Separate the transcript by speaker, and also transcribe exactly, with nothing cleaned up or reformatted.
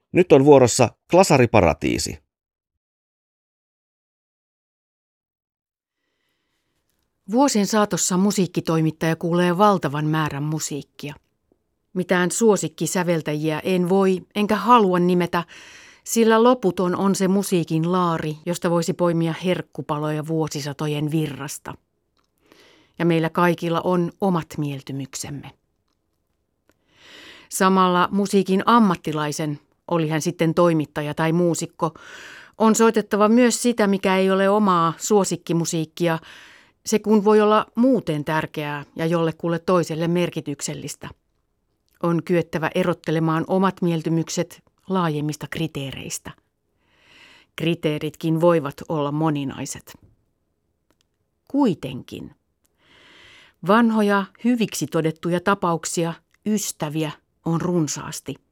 Speaker 1: Nyt on vuorossa Klasariparatiisi.
Speaker 2: Vuosien saatossa musiikkitoimittaja kuulee valtavan määrän musiikkia. Mitään suosikkisäveltäjiä en voi enkä halua nimetä, sillä loputon on se musiikin laari, josta voisi poimia herkkupaloja vuosisatojen virrasta. Ja meillä kaikilla on omat mieltymyksemme. Samalla musiikin ammattilaisen, oli hän sitten toimittaja tai muusikko, on soitettava myös sitä, mikä ei ole omaa suosikkimusiikkia, se kun voi olla muuten tärkeää ja jollekulle toiselle merkityksellistä. On kyettävä erottelemaan omat mieltymykset laajemmista kriteereistä. Kriteeritkin voivat olla moninaiset. Kuitenkin. Vanhoja, hyviksi todettuja tapauksia, ystäviä on runsaasti.